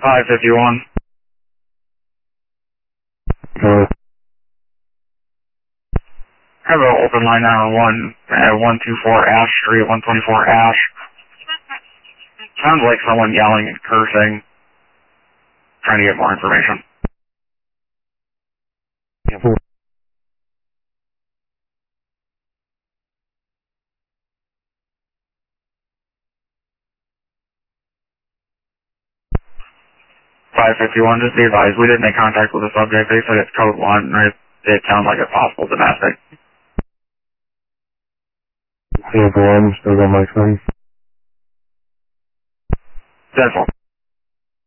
551. Have an open line 911 at 124 Ash Street, 124 Ash. Sounds like someone yelling and cursing. Trying to get more information. Yeah. 551, just be advised, we didn't make contact with the subject. They said it's code 1. It sounds like a possible domestic. Code 1, still got my phone. 10-4.